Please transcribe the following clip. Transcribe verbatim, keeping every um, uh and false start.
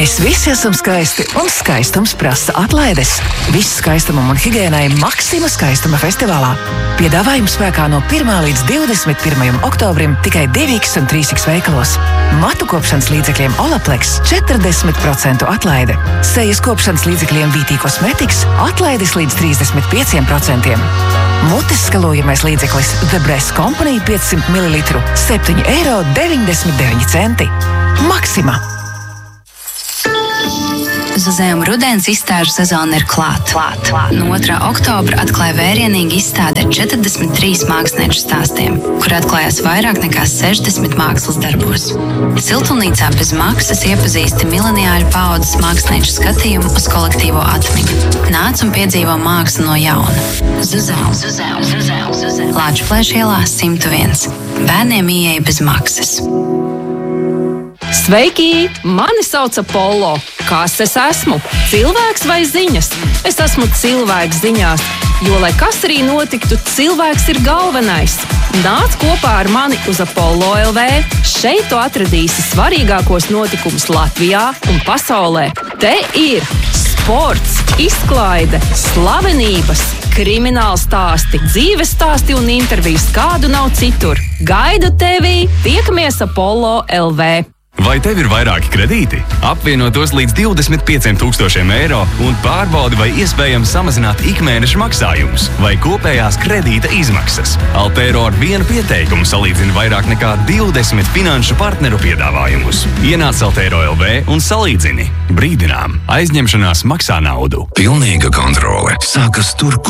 Mēs visi esam skaisti, un skaistums prasa atlaides. Viss skaistumam un higiēnai Maxima skaistuma festivālā. Piedāvājums spēkā no pirmā līdz divdesmit pirmajam oktobrim tikai divi iks un trīs iks veikalos. Matu kopšanas līdzekļiem Olaplex četrdesmit procentu atlaide. Sejas kopšanas līdzekļiem Vītī Kosmetiks atlaides līdz trīsdesmit pieciem procentiem. Mutes skalojamais līdzeklis The Breast Company piecsimt mililitru septiņi eiro deviņdesmit deviņi centi. Maxima! Zuzējuma rudens izstāžu sezona ir klāt. klāt, klāt. No otrā oktobra atklāja vērienīgi izstāde ar četrdesmit trīs mākslinieču stāstiem, kur atklājās vairāk nekā sešdesmit mākslas darbos. Siltumnīcā bez maksas iepazīsti mileniāļu paaudzes mākslinieču skatījumu uz kolektīvo atmiņu. Nāc un piedzīvo mākslu no jauna. Zuzējuma, Zuzējuma, Zuzējuma, Zuzējuma. Lāčplēša ielā simt viens. Bērniem ieeja bez maksas. Sveiki! Mani sauc Apollo. Kas es esmu? Cilvēks vai ziņas? Es esmu cilvēks ziņās, jo, lai kas arī notiktu, cilvēks ir galvenais. Nāc kopā ar mani uz Apollo L V. Šeit tu atradīsi svarīgākos notikumus Latvijā un pasaulē. Te ir sports, izklaide, slavenības, krimināla stāsti, dzīves stāsti un intervijas, kādu nav citur. Gaidu tevi! Tiekamies Apollo L V. Vai tev ir vairāki kredīti? Apvieno tos līdz divdesmit pieciem tūkstošiem eiro un pārbaudi, vai iespējams samazināt ikmēneša maksājumus vai kopējās kredīta izmaksas. Altero ar vienu pieteikumu salīdzina vairāk nekā divdesmit finanšu partneru piedāvājumus. Ienāc Altero L V un salīdzini. Brīdinām, aizņemšanās maksā naudu. Pilnīga kontrole sākas tur, kur